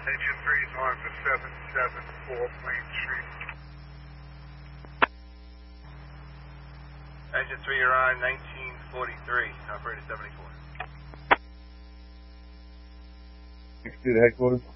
Engine 3 is on for 774 Plain Street. Engine 3, you're on 1943, operator 74. 62 to headquarters.